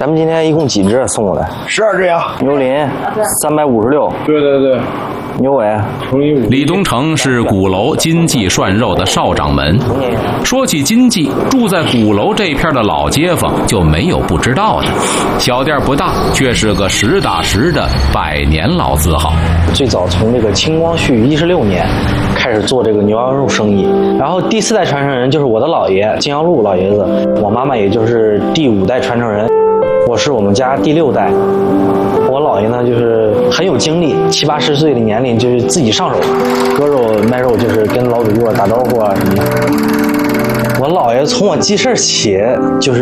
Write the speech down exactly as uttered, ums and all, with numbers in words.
咱们今天一共几只送过来？ 十二只羊， 牛鳞三百五十六， 对对对， 牛尾乘以五。 李东成是鼓楼金记涮肉的少掌门。说起金记，住在鼓楼这片的老街坊就没有不知道的。小店不大，却是个实打实的百年老字号。 最早从这个清光绪一十六年开始做这个牛羊肉生意，然后第四代传承人就是我的姥爷金阳禄老爷子，我妈妈也就是第五代传承人，我是我们家第六代。我姥爷呢，就是很有精力，七八十岁的年龄就是自己上手，割肉卖肉，就是跟老主顾打招呼啊什么的。我姥爷从我记事起就是